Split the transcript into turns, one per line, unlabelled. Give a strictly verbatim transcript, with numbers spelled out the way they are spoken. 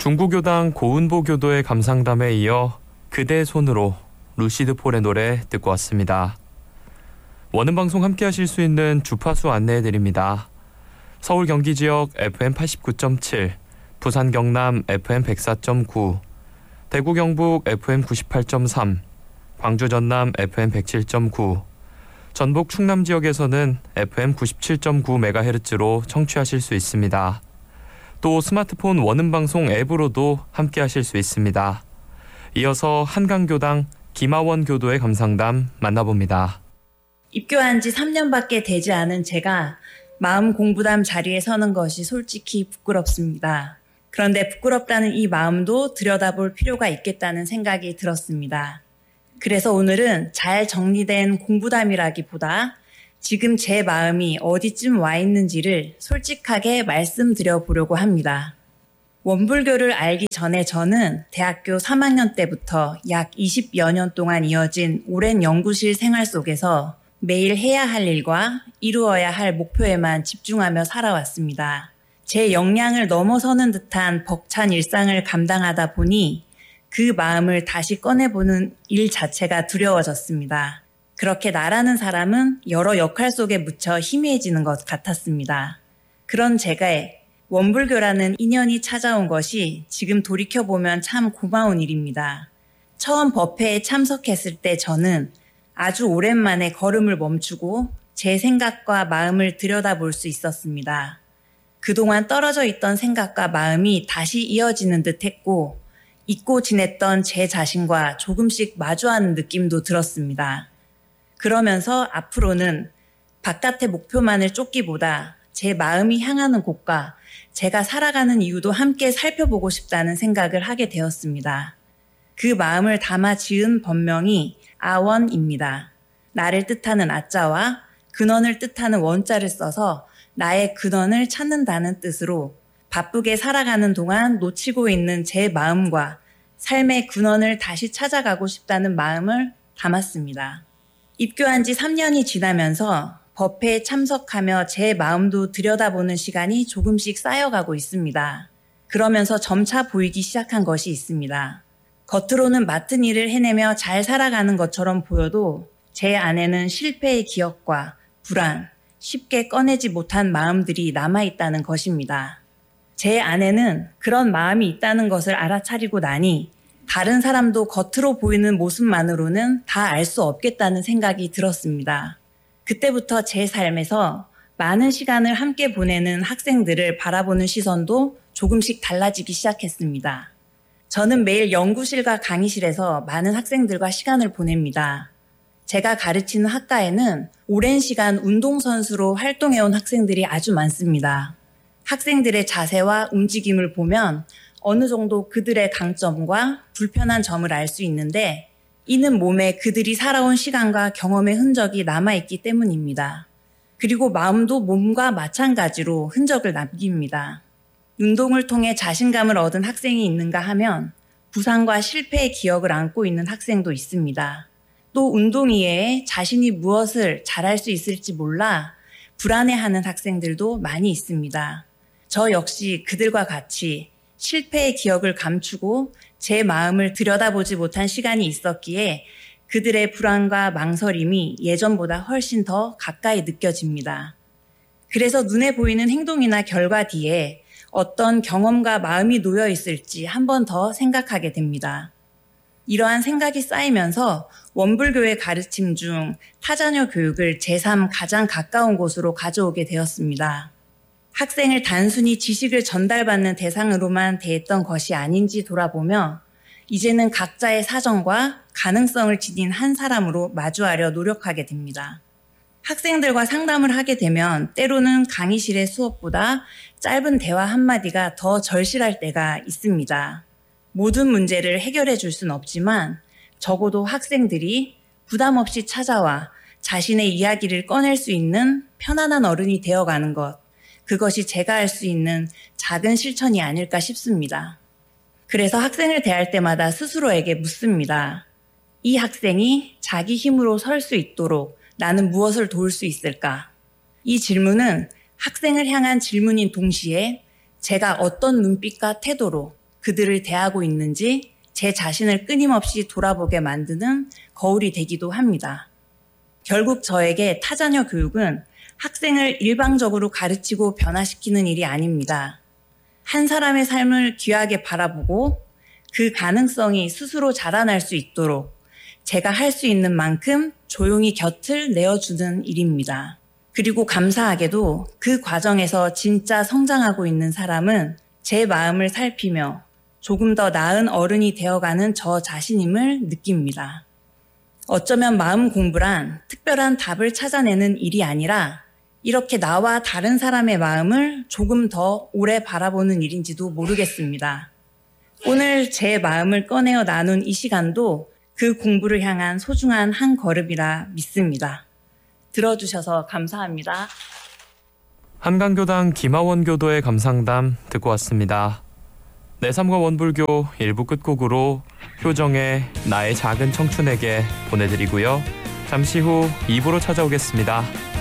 중부교당 고운보 교도의 감상담에 이어 그대 손으로 루시드 폴의 노래 듣고 왔습니다. 원음방송 함께 하실 수 있는 주파수 안내해드립니다. 서울 경기 지역 에프엠 팔십구 점 칠, 부산 경남 에프엠 백사 점 구, 대구 경북 에프엠 구십팔 점 삼, 광주 전남 에프엠 백칠 점 구, 전북 충남 지역에서는 에프엠 구십칠 점 구 메가헤르츠로 청취하실 수 있습니다. 또 스마트폰 원음방송 앱으로도 함께 하실 수 있습니다. 이어서 한강교당 김하원 교도의 감상담 만나봅니다.
입교한 지 삼 년밖에 되지 않은 제가 마음 공부담 자리에 서는 것이 솔직히 부끄럽습니다. 그런데 부끄럽다는 이 마음도 들여다볼 필요가 있겠다는 생각이 들었습니다. 그래서 오늘은 잘 정리된 공부담이라기보다 지금 제 마음이 어디쯤 와 있는지를 솔직하게 말씀드려 보려고 합니다. 원불교를 알기 전에 저는 대학교 삼 학년 때부터 약 이십여 년 동안 이어진 오랜 연구실 생활 속에서 매일 해야 할 일과 이루어야 할 목표에만 집중하며 살아왔습니다. 제 역량을 넘어서는 듯한 벅찬 일상을 감당하다 보니 그 마음을 다시 꺼내보는 일 자체가 두려워졌습니다. 그렇게 나라는 사람은 여러 역할 속에 묻혀 희미해지는 것 같았습니다. 그런 제가 원불교라는 인연이 찾아온 것이 지금 돌이켜보면 참 고마운 일입니다. 처음 법회에 참석했을 때 저는 아주 오랜만에 걸음을 멈추고 제 생각과 마음을 들여다볼 수 있었습니다. 그동안 떨어져 있던 생각과 마음이 다시 이어지는 듯 했고 잊고 지냈던 제 자신과 조금씩 마주하는 느낌도 들었습니다. 그러면서 앞으로는 바깥의 목표만을 쫓기보다 제 마음이 향하는 곳과 제가 살아가는 이유도 함께 살펴보고 싶다는 생각을 하게 되었습니다. 그 마음을 담아 지은 법명이 아원입니다. 나를 뜻하는 아자와 근원을 뜻하는 원자를 써서 나의 근원을 찾는다는 뜻으로 바쁘게 살아가는 동안 놓치고 있는 제 마음과 삶의 근원을 다시 찾아가고 싶다는 마음을 담았습니다. 입교한 지 삼 년이 지나면서 법회에 참석하며 제 마음도 들여다보는 시간이 조금씩 쌓여가고 있습니다. 그러면서 점차 보이기 시작한 것이 있습니다. 겉으로는 맡은 일을 해내며 잘 살아가는 것처럼 보여도 제 안에는 실패의 기억과 불안, 쉽게 꺼내지 못한 마음들이 남아있다는 것입니다. 제 안에는 그런 마음이 있다는 것을 알아차리고 나니 다른 사람도 겉으로 보이는 모습만으로는 다 알 수 없겠다는 생각이 들었습니다. 그때부터 제 삶에서 많은 시간을 함께 보내는 학생들을 바라보는 시선도 조금씩 달라지기 시작했습니다. 저는 매일 연구실과 강의실에서 많은 학생들과 시간을 보냅니다. 제가 가르치는 학과에는 오랜 시간 운동선수로 활동해온 학생들이 아주 많습니다. 학생들의 자세와 움직임을 보면 어느 정도 그들의 강점과 불편한 점을 알 수 있는데 이는 몸에 그들이 살아온 시간과 경험의 흔적이 남아있기 때문입니다. 그리고 마음도 몸과 마찬가지로 흔적을 남깁니다. 운동을 통해 자신감을 얻은 학생이 있는가 하면 부상과 실패의 기억을 안고 있는 학생도 있습니다. 또 운동 이외에 자신이 무엇을 잘할 수 있을지 몰라 불안해하는 학생들도 많이 있습니다. 저 역시 그들과 같이 실패의 기억을 감추고 제 마음을 들여다보지 못한 시간이 있었기에 그들의 불안과 망설임이 예전보다 훨씬 더 가까이 느껴집니다. 그래서 눈에 보이는 행동이나 결과 뒤에 어떤 경험과 마음이 놓여 있을지 한 번 더 생각하게 됩니다. 이러한 생각이 쌓이면서 원불교의 가르침 중 타자녀 교육을 제삼 가장 가까운 곳으로 가져오게 되었습니다. 학생을 단순히 지식을 전달받는 대상으로만 대했던 것이 아닌지 돌아보며 이제는 각자의 사정과 가능성을 지닌 한 사람으로 마주하려 노력하게 됩니다. 학생들과 상담을 하게 되면 때로는 강의실의 수업보다 짧은 대화 한마디가 더 절실할 때가 있습니다. 모든 문제를 해결해 줄 수는 없지만 적어도 학생들이 부담 없이 찾아와 자신의 이야기를 꺼낼 수 있는 편안한 어른이 되어가는 것, 그것이 제가 할 수 있는 작은 실천이 아닐까 싶습니다. 그래서 학생을 대할 때마다 스스로에게 묻습니다. 이 학생이 자기 힘으로 설 수 있도록 나는 무엇을 도울 수 있을까? 이 질문은 학생을 향한 질문인 동시에 제가 어떤 눈빛과 태도로 그들을 대하고 있는지 제 자신을 끊임없이 돌아보게 만드는 거울이 되기도 합니다. 결국 저에게 타자녀 교육은 학생을 일방적으로 가르치고 변화시키는 일이 아닙니다. 한 사람의 삶을 귀하게 바라보고 그 가능성이 스스로 자라날 수 있도록 제가 할 수 있는 만큼 조용히 곁을 내어주는 일입니다. 그리고 감사하게도 그 과정에서 진짜 성장하고 있는 사람은 제 마음을 살피며 조금 더 나은 어른이 되어가는 저 자신임을 느낍니다. 어쩌면 마음 공부란 특별한 답을 찾아내는 일이 아니라 이렇게 나와 다른 사람의 마음을 조금 더 오래 바라보는 일인지도 모르겠습니다. 오늘 제 마음을 꺼내어 나눈 이 시간도 그 공부를 향한 소중한 한 걸음이라 믿습니다. 들어주셔서 감사합니다.
한강교당 김하원 교도의 감상담 듣고 왔습니다. 내삼과 원불교 일 부 끝곡으로 효정의 나의 작은 청춘에게 보내드리고요. 잠시 후 이 부로 찾아오겠습니다.